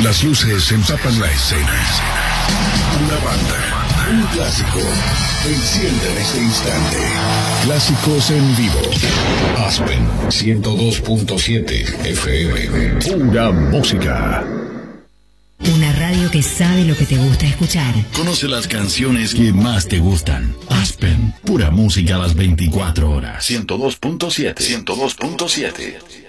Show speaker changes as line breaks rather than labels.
Las luces empapan la escena. Una banda, un clásico, enciende en este instante. Clásicos en vivo. Aspen 102.7 FM. Pura música.
Una radio que sabe lo que te gusta escuchar.
Conoce las canciones que más te gustan. Aspen, pura música a las 24 horas. 102.7. 102.7.